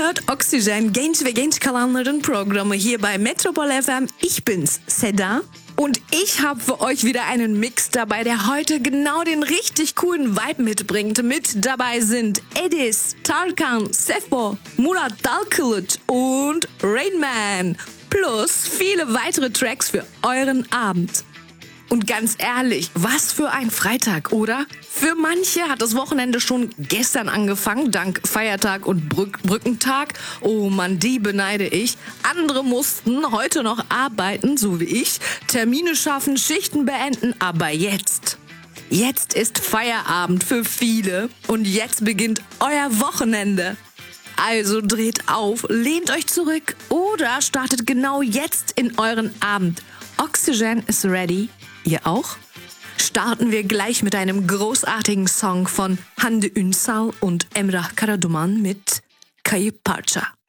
hört Oxygen, genç ve genç kalanların Programme hier bei Metropol FM. Ich bin's, Seda. Und ich habe für euch wieder einen Mix dabei, der heute genau den richtig coolen Vibe mitbringt. Mit dabei sind Edis, Tarkan, Sefo, Murat Dalkılıç und Rainman. Plus viele weitere Tracks für euren Abend. Und ganz ehrlich, was für ein Freitag, oder? Für manche hat das Wochenende schon gestern angefangen, dank Feiertag und Brückentag. Oh Mann, die beneide ich. Andere mussten heute noch arbeiten, so wie ich, Termine schaffen, Schichten beenden. Aber jetzt ist Feierabend für viele und jetzt beginnt euer Wochenende. Also dreht auf, lehnt euch zurück oder startet genau jetzt in euren Abend. Oxygen is ready. Ihr auch? Starten wir gleich mit einem großartigen Song von Hande Ünsal und Emrah Karaduman mit Kayıp Parça.